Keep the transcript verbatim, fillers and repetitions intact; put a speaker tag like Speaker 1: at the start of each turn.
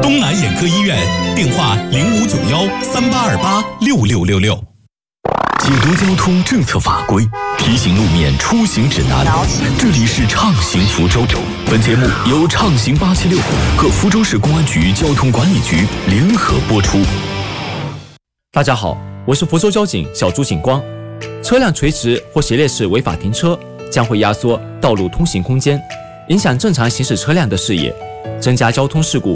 Speaker 1: 东南眼科医院，电话零五九幺三八二八六六六六。
Speaker 2: 解读交通政策法规，提醒路面出行指南。这里是畅行福州。本节目由畅行八七六和福州市公安局交通管理局联合播出。
Speaker 3: 大家好，我是福州交警小朱警光。车辆垂直或斜列式违法停车将会压缩道路通行空间，影响正常行驶车辆的视野，增加交通事故